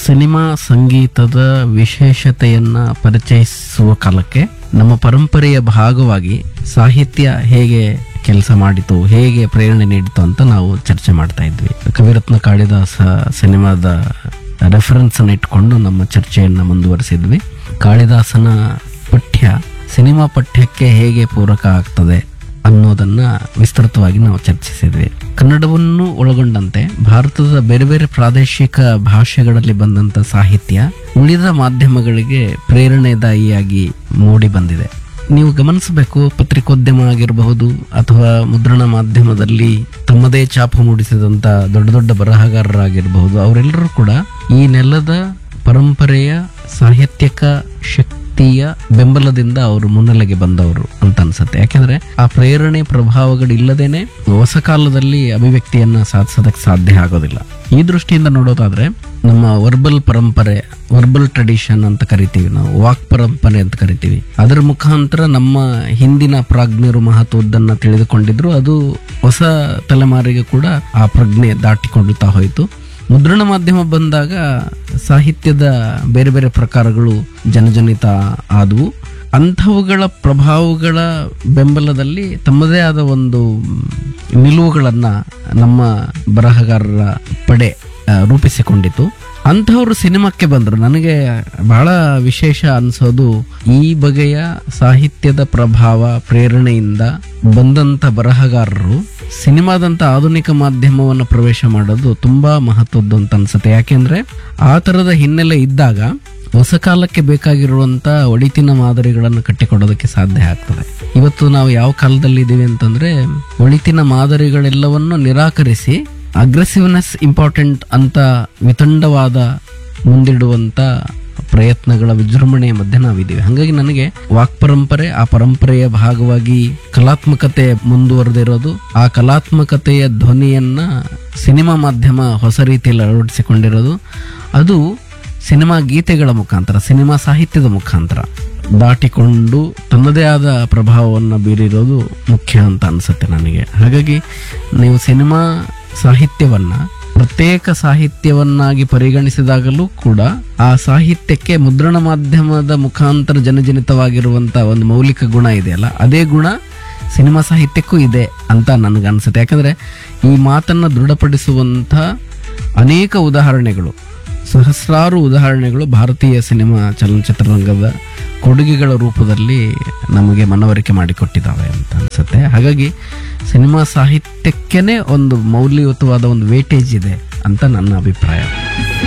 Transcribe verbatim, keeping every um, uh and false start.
Cinema ಸಂಗೀತದ ವಿಶೇಷತೆಯನ್ನ ಪರಿಚಯಿಸುವ ಕಾಲಕ್ಕೆ ನಮ್ಮ ಪರಂಪರೆಯ ಭಾಗವಾಗಿ ಸಾಹಿತ್ಯ ಹೇಗೆ ಕೆಲಸ ಮಾಡಿತು, ಹೇಗೆ ಪ್ರೇರಣೆ ನೀಡಿತು ಅಂತ ನಾವು ಚರ್ಚೆ ಮಾಡ್ತಾ ಇದ್ವಿ. ಕವಿರತ್ನ ಕಾಳಿದಾಸ ಸಿನಿಮಾದ ರೆಫರೆನ್ಸ್ ಅನ್ನು ಇಟ್ಕೊಂಡು ನಮ್ಮ ಚರ್ಚೆಯನ್ನ ಮುಂದುವರಿಸಿದ್ವಿ. ಕಾಳಿದಾಸನ ಪಠ್ಯ ಸಿನಿಮಾ ಪಠ್ಯಕ್ಕೆ ಹೇಗೆ ಪೂರಕ ಆಗ್ತದೆ ಅನ್ನೋದನ್ನ ವಿಸ್ತೃತವಾಗಿ ನಾವು ಚರ್ಚಿಸಿದ್ವಿ. ಕನ್ನಡವನ್ನು ಒಳಗೊಂಡಂತೆ ಭಾರತದ ಬೇರೆ ಬೇರೆ ಪ್ರಾದೇಶಿಕ ಭಾಷೆಗಳಲ್ಲಿ ಬಂದಂತ ಸಾಹಿತ್ಯ ಉಳಿದ ಮಾಧ್ಯಮಗಳಿಗೆ ಪ್ರೇರಣೆದಾಯಿಯಾಗಿ ಮೂಡಿ ಬಂದಿದೆ. ನೀವು ಗಮನಿಸಬೇಕು, ಪತ್ರಿಕೋದ್ಯಮ ಆಗಿರಬಹುದು ಅಥವಾ ಮುದ್ರಣ ಮಾಧ್ಯಮದಲ್ಲಿ ತಮ್ಮದೇ ಛಾಪು ಮೂಡಿಸಿದಂತ ದೊಡ್ಡ ದೊಡ್ಡ ಬರಹಗಾರರಾಗಿರಬಹುದು, ಅವರೆಲ್ಲರೂ ಕೂಡ ಈ ನೆಲದ ಪರಂಪರೆಯ ಸಾಹಿತ್ಯಕ ಶಕ್ತಿಯ ಬೆಂಬಲದಿಂದ ಅವರು ಮುನ್ನೆಲೆಗೆ ಬಂದವರು ಅಂತ ಅನ್ಸುತ್ತೆ. ಯಾಕೆಂದ್ರೆ ಆ ಪ್ರೇರಣೆ ಪ್ರಭಾವಗಳಿಲ್ಲದೇನೆ ಹೊಸ ಕಾಲದಲ್ಲಿ ಅಭಿವ್ಯಕ್ತಿಯನ್ನ ಸಾಧಿಸೋದಕ್ಕೆ ಸಾಧ್ಯ ಆಗೋದಿಲ್ಲ. ಈ ದೃಷ್ಟಿಯಿಂದ ನೋಡೋದಾದ್ರೆ ನಮ್ಮ ವರ್ಬಲ್ ಪರಂಪರೆ, ವರ್ಬಲ್ ಟ್ರೆಡಿಷನ್ ಅಂತ ಕರಿತೀವಿ ನಾವು, ವಾಕ್ ಪರಂಪರೆ ಅಂತ ಕರಿತೀವಿ. ಅದರ ಮುಖಾಂತರ ನಮ್ಮ ಹಿಂದಿನ ಪ್ರಾಜ್ಞರು ಮಹತ್ವದ್ದನ್ನ ತಿಳಿದುಕೊಂಡಿದ್ರು. ಅದು ಹೊಸ ತಲೆಮಾರಿಗೆ ಕೂಡ ಆ ಪ್ರಜ್ಞೆ ದಾಟಿಕೊಳ್ಳುತ್ತಾ ಹೋಯಿತು. ಮುದ್ರಣ ಮಾಧ್ಯಮ ಬಂದಾಗ ಸಾಹಿತ್ಯದ ಬೇರೆ ಬೇರೆ ಪ್ರಕಾರಗಳು ಜನಜನಿತ ಆದವು. ಅಂಥವುಗಳ ಪ್ರಭಾವಗಳ ಬೆಂಬಲದಲ್ಲಿ ತಮ್ಮದೇ ಆದ ಒಂದು ನಿಲುವುಗಳನ್ನ ನಮ್ಮ ಬರಹಗಾರರ ಪಡೆ ರೂಪಿಸಿಕೊಂಡಿತು. ಅಂಥವ್ರು ಸಿನಿಮಾಕ್ಕೆ ಬಂದರು. ನನಗೆ ಬಹಳ ವಿಶೇಷ ಅನ್ಸೋದು, ಈ ಬಗೆಯ ಸಾಹಿತ್ಯದ ಪ್ರಭಾವ ಪ್ರೇರಣೆಯಿಂದ ಬಂದಂತ ಬರಹಗಾರರು ಸಿನಿಮಾದಂತ ಆಧುನಿಕ ಮಾಧ್ಯಮವನ್ನು ಪ್ರವೇಶ ಮಾಡೋದು ತುಂಬಾ ಮಹತ್ವದ್ದು ಅಂತ ಅನ್ಸುತ್ತೆ. ಯಾಕೆಂದ್ರೆ ಆ ತರದ ಹಿನ್ನೆಲೆ ಇದ್ದಾಗ ಹೊಸ ಕಾಲಕ್ಕೆ ಬೇಕಾಗಿರುವಂತ ಒಳಿತಿನ ಮಾದರಿಗಳನ್ನು ಕಟ್ಟಿಕೊಡೋದಕ್ಕೆ ಸಾಧ್ಯ ಆಗ್ತದೆ. ಇವತ್ತು ನಾವು ಯಾವ ಕಾಲದಲ್ಲಿ ಇದ್ದೀವಿ ಅಂತಂದ್ರೆ, ಒಳಿತಿನ ಮಾದರಿಗಳೆಲ್ಲವನ್ನು ನಿರಾಕರಿಸಿ ಅಗ್ರೆಸಿವ್ನೆಸ್ ಇಂಪಾರ್ಟೆಂಟ್ ಅಂತ ವಿತಂಡವಾದ ಮುಂದಿಡುವಂತ ಪ್ರಯತ್ನಗಳ ವಿಜೃಂಭಣೆಯ ಮಧ್ಯೆ ನಾವಿದ್ದೀವಿ. ಹಾಗಾಗಿ ನನಗೆ ವಾಕ್ ಪರಂಪರೆ, ಆ ಪರಂಪರೆಯ ಭಾಗವಾಗಿ ಕಲಾತ್ಮಕತೆ ಮುಂದುವರೆದಿರೋದು, ಆ ಕಲಾತ್ಮಕತೆಯ ಧ್ವನಿಯನ್ನ ಸಿನಿಮಾ ಮಾಧ್ಯಮ ಹೊಸ ರೀತಿಯಲ್ಲಿ ಅಳವಡಿಸಿಕೊಂಡಿರೋದು, ಅದು ಸಿನಿಮಾ ಗೀತೆಗಳ ಮುಖಾಂತರ, ಸಿನಿಮಾ ಸಾಹಿತ್ಯದ ಮುಖಾಂತರ ದಾಟಿಕೊಂಡು ತನ್ನದೇ ಆದ ಪ್ರಭಾವವನ್ನು ಬೀರಿರೋದು ಮುಖ್ಯ ಅಂತ ಅನ್ಸುತ್ತೆ ನನಗೆ. ಹಾಗಾಗಿ ನೀವು ಸಿನಿಮಾ ಸಾಹಿತ್ಯವನ್ನ ಪ್ರತ್ಯೇಕ ಸಾಹಿತ್ಯವನ್ನಾಗಿ ಪರಿಗಣಿಸಿದಾಗಲೂ ಕೂಡ ಆ ಸಾಹಿತ್ಯಕ್ಕೆ ಮುದ್ರಣ ಮಾಧ್ಯಮದ ಮುಖಾಂತರ ಜನಜನಿತವಾಗಿರುವಂತ ಒಂದು ಮೌಲಿಕ ಗುಣ ಇದೆಯಲ್ಲ, ಅದೇ ಗುಣ ಸಿನಿಮಾ ಸಾಹಿತ್ಯಕ್ಕೂ ಇದೆ ಅಂತ ನನಗನ್ಸುತ್ತೆ. ಯಾಕಂದ್ರೆ ಈ ಮಾತನ್ನ ದೃಢಪಡಿಸುವಂತ ಅನೇಕ ಉದಾಹರಣೆಗಳು, ಸಹಸ್ರಾರು ಉದಾಹರಣೆಗಳು ಭಾರತೀಯ ಸಿನಿಮಾ ಚಲನಚಿತ್ರರಂಗದ ಕೊಡುಗೆಗಳ ರೂಪದಲ್ಲಿ ನಮಗೆ ಮನವರಿಕೆ ಮಾಡಿಕೊಟ್ಟಿದ್ದಾವೆ ಅಂತ ಅನ್ಸುತ್ತೆ. ಹಾಗಾಗಿ ಸಿನಿಮಾ ಸಾಹಿತ್ಯಕ್ಕೇನೆ ಒಂದು ಮೌಲ್ಯಯುತವಾದ ಒಂದು ವೇಟೇಜ್ ಇದೆ ಅಂತ ನನ್ನ ಅಭಿಪ್ರಾಯ.